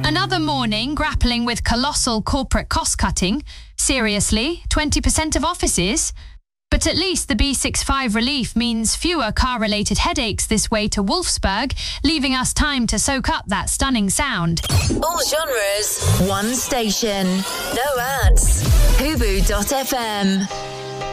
Another morning grappling with colossal corporate cost-cutting. Seriously, 20% of offices? But at least the B65 relief means fewer car-related headaches this way to Wolfsburg, leaving us time to soak up that stunning sound. All genres, one station. No ads. Hubu.fm.